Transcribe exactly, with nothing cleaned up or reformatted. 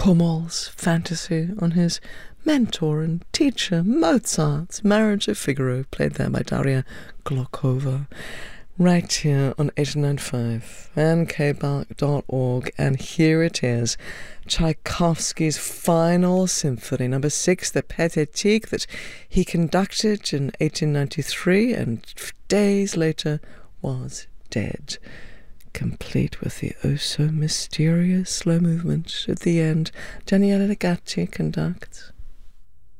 Hummel's fantasy on his mentor and teacher Mozart's Marriage of Figaro, played there by Daria Glokova, right here on eighty-nine point five and k bark dot org. And here it is, Tchaikovsky's final symphony, number six, the Pathétique, that he conducted in eighteen ninety-three and days later was dead, complete with the oh so mysterious slow movement at the end. Daniele Legatti conducts.